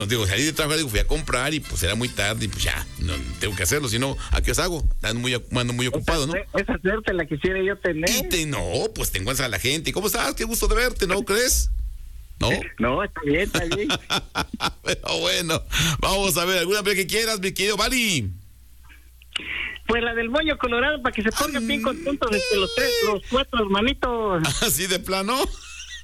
No digo, salí de trabajar, digo, fui a comprar y pues era muy tarde y pues ya, no tengo que hacerlo, si no, ¿a qué os hago? Ando muy ocupado, ¿no? Esa suerte la quisiera yo tener. No, pues te encuentras a la gente. ¿Cómo estás? Qué gusto de verte, ¿no crees? ¿No? No, está bien, está bien. Pero bueno, vamos a ver, ¿alguna vez que quieras, mi querido Vali? Pues la del Moño Colorado, para que se pongan bien contentos los 4 hermanitos. ¿Así de plano?